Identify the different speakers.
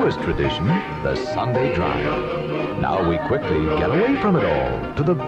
Speaker 1: newest tradition, the Sunday drive. Now we quickly get away from it all to the